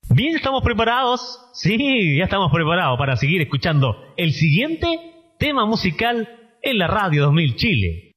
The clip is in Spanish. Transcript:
Bien, ¿estamos preparados? Sí, ya estamos preparados para seguir escuchando el siguiente tema musical en la Radio 2000 Chile.